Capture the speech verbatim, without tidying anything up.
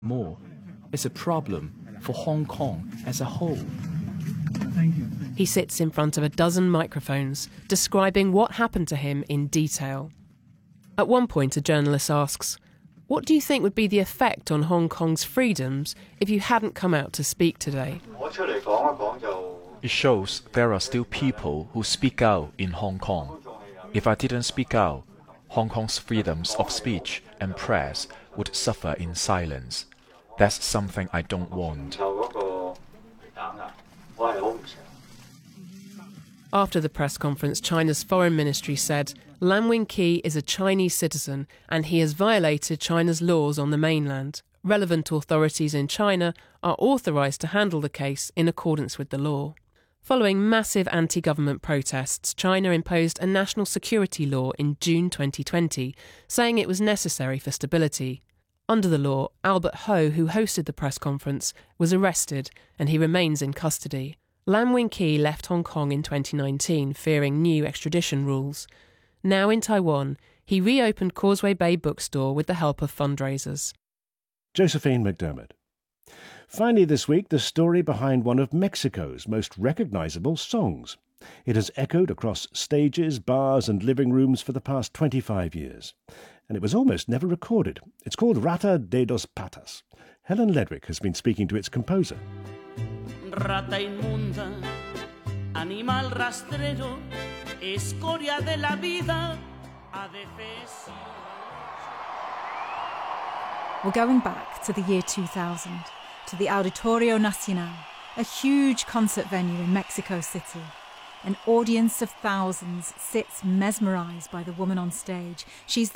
more. It's a problem for Hong Kong as a whole. He sits in front of a dozen microphones, describing what happened to him in detail. At one point, a journalist asks, "What do you think would be the effect on Hong Kong's freedoms if you hadn't come out to speak today?" It shows there are still people who speak out in Hong Kong. If I didn't speak out, Hong Kong's freedoms of speech and press would suffer in silence. That's something I don't want. After the press conference, China's foreign ministry said Lam Wing-Ki is a Chinese citizen and he has violated China's laws on the mainland. Relevant authorities in China are authorised to handle the case in accordance with the law. Following massive anti-government protests, China imposed a national security law in June twenty twenty, saying it was necessary for stability. Under the law, Albert Ho, who hosted the press conference, was arrested and he remains in custody. Lam Wing-Ki left Hong Kong in twenty nineteen, fearing new extradition rules. Now in Taiwan, he reopened Causeway Bay Bookstore with the help of fundraisers. Josephine McDermott. Finally this week, the story behind one of Mexico's most recognisable songs. It has echoed across stages, bars and living rooms for the past twenty-five years. And it was almost never recorded. It's called Rata de dos Patas. Helen Ledrick has been speaking to its composer. Rata inmunda, animal rastrero, escoria de la vida, adefesio. We're going back to the year two thousand, to the Auditorio Nacional, a huge concert venue in Mexico City. An audience of thousands sits mesmerised by the woman on stage. She's the